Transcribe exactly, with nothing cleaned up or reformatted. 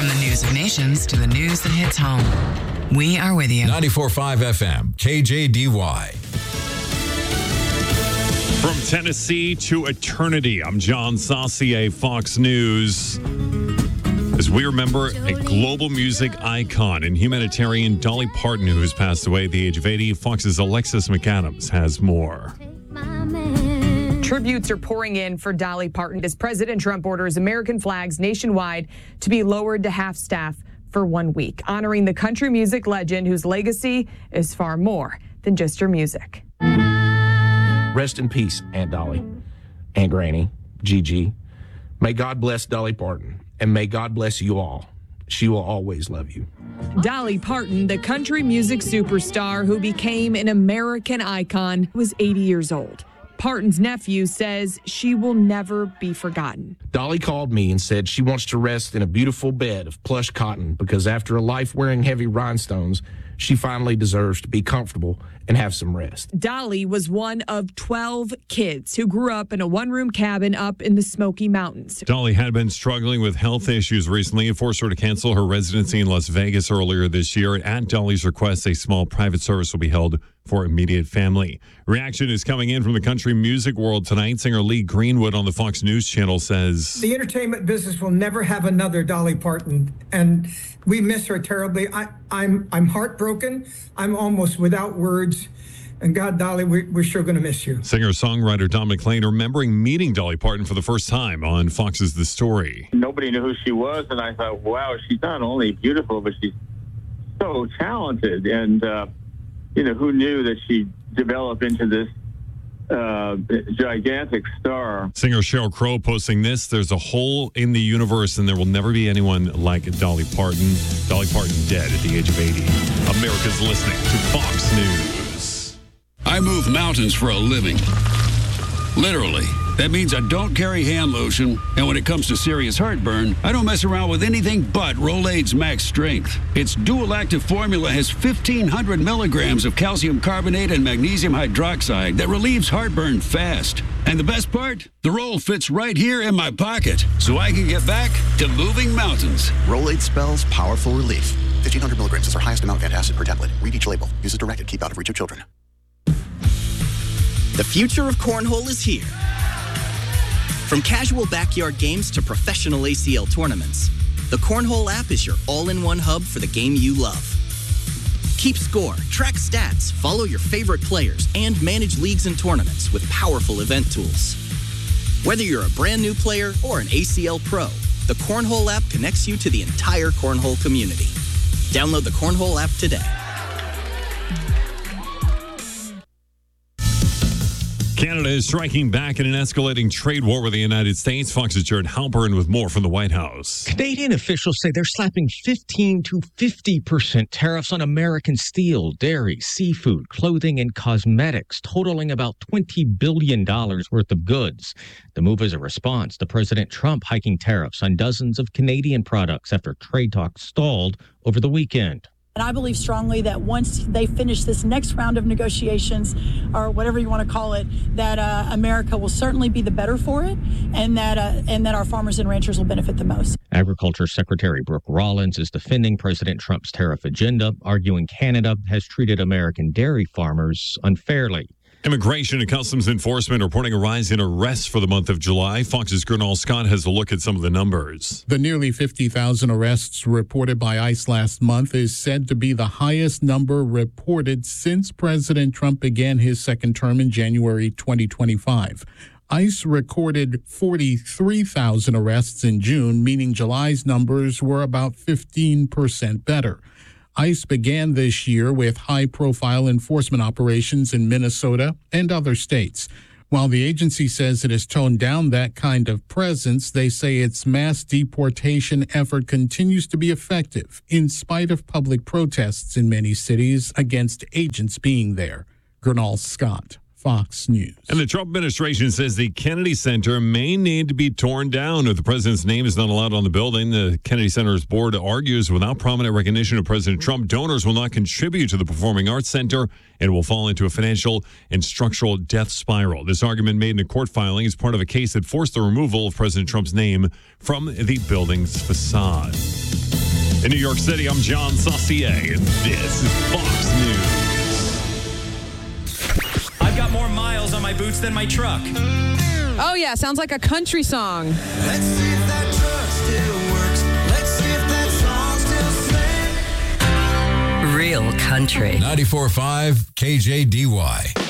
From the news of nations to the news that hits home, we are with you. ninety-four point five F M, K J D Y. From Tennessee to eternity, I'm John Saucier, Fox News. As we remember a global music icon and humanitarian, Dolly Parton, who has passed away at the age of eighty, Fox's Alexis McAdams has more. Tributes are pouring in for Dolly Parton as President Trump orders American flags nationwide to be lowered to half-staff for one week, honoring the country music legend whose legacy is far more than just her music. Rest in peace, Aunt Dolly, Aunt Granny, Gigi. May God bless Dolly Parton, and may God bless you all. She will always love you. Dolly Parton, the country music superstar who became an American icon, was eighty years old. Parton's nephew says she will never be forgotten. Dolly called me and said she wants to rest in a beautiful bed of plush cotton because after a life wearing heavy rhinestones, she finally deserves to be comfortable and have some rest. Dolly was one of twelve kids who grew up in a one-room cabin up in the Smoky Mountains. Dolly had been struggling with health issues recently. It forced her to cancel her residency in Las Vegas earlier this year. At Dolly's request, a small private service will be held for immediate family. Reaction is coming in from the country music world tonight. Singer Lee Greenwood on the Fox News Channel says, the entertainment business will never have another Dolly Parton, and we miss her terribly. I, I'm I'm heartbroken. I'm almost without words. And God, Dolly, we're, we're sure going to miss you. Singer-songwriter Don McLean remembering meeting Dolly Parton for the first time on Fox's The Story. Nobody knew who she was, and I thought, wow, she's not only beautiful, but she's so talented. And, uh, you know, who knew that she'd develop into this uh, gigantic star. Singer Sheryl Crow posting this, there's a hole in the universe and there will never be anyone like Dolly Parton. Dolly Parton dead at the age of eighty. America's listening to Fox News. I move mountains for a living. Literally. That means I don't carry hand lotion, and when it comes to serious heartburn, I don't mess around with anything but Rolaids Max Strength. Its dual-active formula has fifteen hundred milligrams of calcium carbonate and magnesium hydroxide that relieves heartburn fast. And the best part? The roll fits right here in my pocket, so I can get back to moving mountains. Rolaids spells powerful relief. fifteen hundred milligrams is our highest amount of antacid per tablet. Read each label. Use as directed. Keep out of reach of children. The future of cornhole is here. From casual backyard games to professional A C L tournaments, the Cornhole app is your all-in-one hub for the game you love. Keep score, track stats, follow your favorite players, and manage leagues and tournaments with powerful event tools. Whether you're a brand new player or an A C L pro, the Cornhole app connects you to the entire cornhole community. Download the Cornhole app today. Canada is striking back in an escalating trade war with the United States. Fox's Jared Halpern with more from the White House. Canadian officials say they're slapping fifteen to fifty percent tariffs on American steel, dairy, seafood, clothing, and cosmetics, totaling about twenty billion dollars worth of goods. The move is a response to President Trump hiking tariffs on dozens of Canadian products after trade talks stalled over the weekend. And I believe strongly that once they finish this next round of negotiations, or whatever you want to call it, that uh, America will certainly be the better for it, and that uh, and that our farmers and ranchers will benefit the most. Agriculture Secretary Brooke Rollins is defending President Trump's tariff agenda, arguing Canada has treated American dairy farmers unfairly. Immigration and Customs Enforcement reporting a rise in arrests for the month of July. Fox's Gernal Scott has a look at some of the numbers. The nearly fifty thousand arrests reported by ICE last month is said to be the highest number reported since President Trump began his second term in January twenty twenty-five. ICE recorded forty-three thousand arrests in June, meaning July's numbers were about fifteen percent better. ICE began this year with high-profile enforcement operations in Minnesota and other states. While the agency says it has toned down that kind of presence, they say its mass deportation effort continues to be effective in spite of public protests in many cities against agents being there. Gernal Scott, Fox News. And the Trump administration says the Kennedy Center may need to be torn down if the president's name is not allowed on the building. The Kennedy Center's board argues without prominent recognition of President Trump, donors will not contribute to the Performing Arts Center and will fall into a financial and structural death spiral. This argument made in a court filing is part of a case that forced the removal of President Trump's name from the building's facade. In New York City, I'm John Saucier, and this is Fox News. I've got more miles on my boots than my truck. Oh, yeah. Sounds like a country song. Let's see if that truck still works. Let's see if that song still sings. Real country. ninety-four point five K J D Y.